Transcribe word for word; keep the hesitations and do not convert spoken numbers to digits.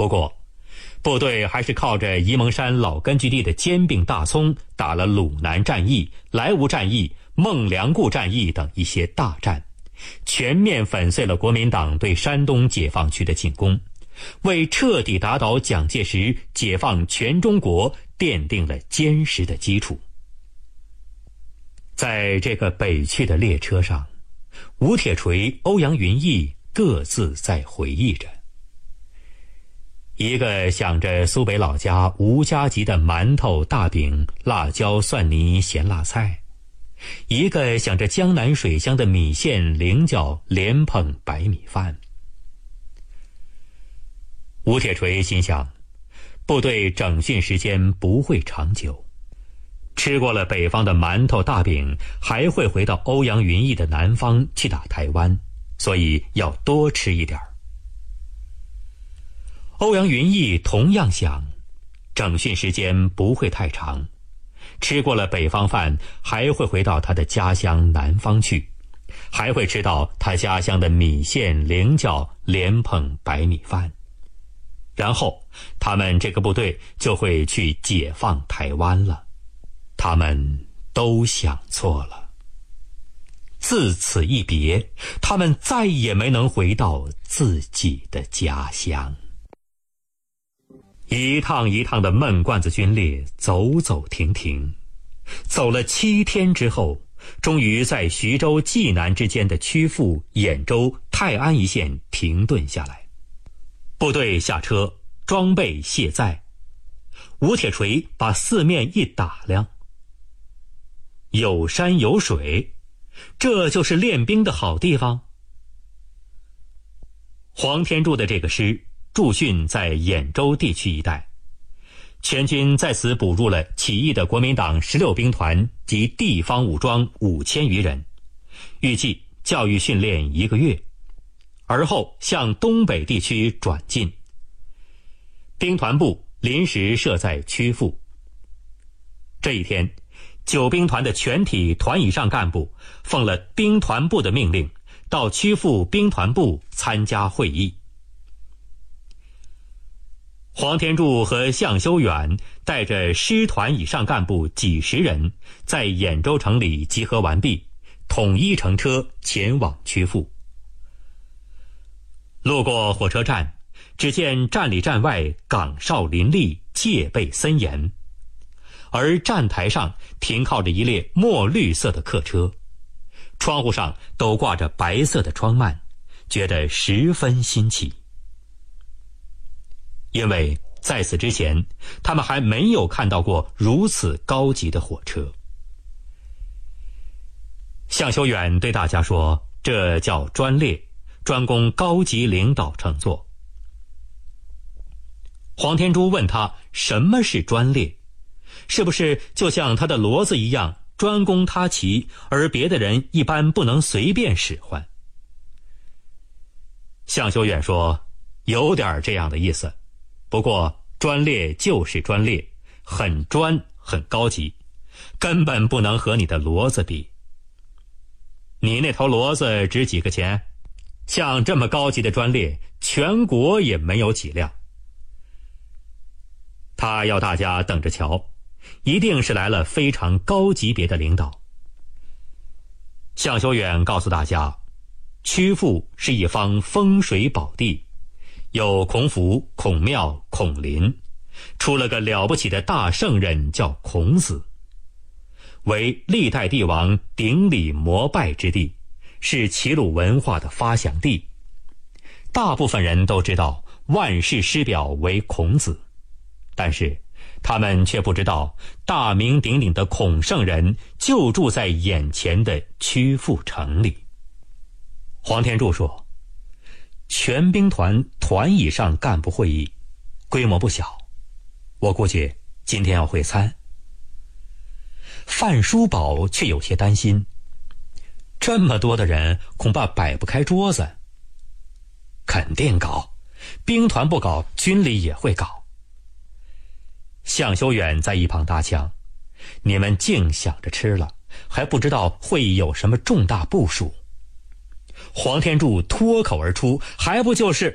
不过部队还是靠着沂蒙山老根据地的兼并大葱，打了鲁南战役、莱芜战役、孟良崮战役等一些大战，全面粉碎了国民党对山东解放区的进攻，为彻底打倒蒋介石、解放全中国奠定了坚实的基础。在这个北去的列车上，吴铁锤、欧阳云逸各自在回忆着。一个想着苏北老家吴家集的馒头、大饼、辣椒、蒜泥、咸辣菜，一个想着江南水乡的米线、菱角、莲蓬、白米饭。吴铁锤心想，部队整训时间不会长久，吃过了北方的馒头、大饼，还会回到欧阳云逸的南方去打台湾，所以要多吃一点。欧阳云逸同样想，整训时间不会太长，吃过了北方饭，还会回到他的家乡南方去，还会吃到他家乡的米线、菱角、莲蓬、白米饭。然后他们这个部队就会去解放台湾了。他们都想错了。自此一别，他们再也没能回到自己的家乡。一趟一趟的闷罐子军列走走停停，走了七天之后，终于在徐州、济南之间的曲阜、兖州、泰安一线停顿下来。部队下车，装备卸载。吴铁锤把四面一打量，有山有水，这就是练兵的好地方。黄天柱的这个师驻训在兖州地区一带，全军在此补入了起义的国民党十六兵团及地方武装五千余人，预计教育训练一个月，而后向东北地区转进。兵团部临时设在曲阜。这一天，九兵团的全体团以上干部奉了兵团部的命令，到曲阜兵团部参加会议。黄天柱和向修远带着师团以上干部几十人，在兖州城里集合完毕，统一乘车前往曲阜。路过火车站，只见站里站外岗哨林立，戒备森严，而站台上停靠着一列墨绿色的客车，窗户上都挂着白色的窗幔，觉得十分新奇。因为在此之前，他们还没有看到过如此高级的火车。向修远对大家说，这叫专列，专供高级领导乘坐。黄天柱问他什么是专列，是不是就像他的骡子一样专供他骑，而别的人一般不能随便使唤？向修远说，有点这样的意思，不过专列就是专列，很专很高级，根本不能和你的骡子比。你那头骡子值几个钱？像这么高级的专列，全国也没有几辆。他要大家等着瞧，一定是来了非常高级别的领导。向修远告诉大家，曲阜是一方风水宝地，有孔府、孔庙、孔林，出了个了不起的大圣人叫孔子，为历代帝王顶礼膜拜之地，是齐鲁文化的发祥地。大部分人都知道万世师表为孔子，但是他们却不知道大名鼎鼎的孔圣人就住在眼前的曲阜城里。黄天柱说，全兵团团以上干部会议，规模不小，我估计今天要会参。范书宝却有些担心，这么多的人恐怕摆不开桌子。肯定搞，兵团不搞，军里也会搞。向修远在一旁搭腔，你们净想着吃了，还不知道会议有什么重大部署。黄天柱脱口而出，还不就是